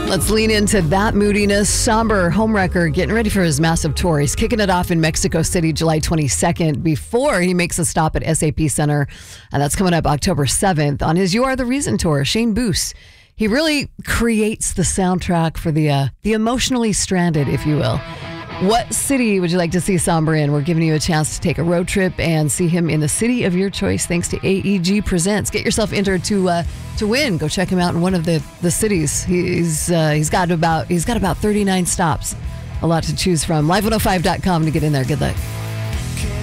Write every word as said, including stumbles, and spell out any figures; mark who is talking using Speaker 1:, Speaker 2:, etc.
Speaker 1: Let's lean into that moodiness. Somber homewrecker getting ready for his massive tour. He's kicking it off in Mexico City July twenty-second before he makes a stop at S A P Center. And that's coming up October seventh on his You Are the Reason tour. Shane Boos. He really creates the soundtrack for the uh, the emotionally stranded, if you will. What city would you like to see Somber in? We're giving you a chance to take a road trip and see him in the city of your choice thanks to A E G Presents. Get yourself entered to uh, to win. Go check him out in one of the, the cities. He's uh, he's got about he's got about thirty-nine stops. A lot to choose from. live one oh five dot com to get in there. Good luck.